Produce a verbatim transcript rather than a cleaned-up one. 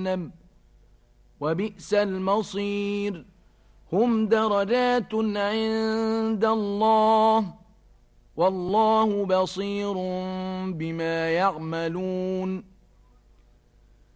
جهنم وبئس المصير هم درجات عند الله والله بصير بما يعملون